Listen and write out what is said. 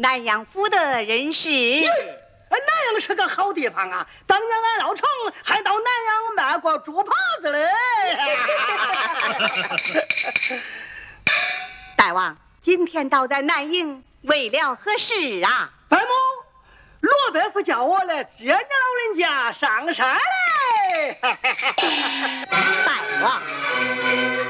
南阳府的人士。 南阳是个好地方啊！当年俺老程还到南阳卖过猪扒子嘞。 大王，今天倒在南营，为了何事啊？ 伯母，罗伯父叫我来接你老人家上山嘞。 大王。